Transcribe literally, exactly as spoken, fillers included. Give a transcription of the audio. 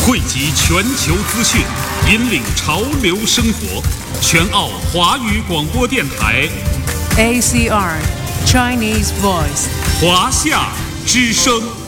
汇集全球资讯，引领潮流生活。全澳华语广播电台 A C R Chinese Voice 华夏之声。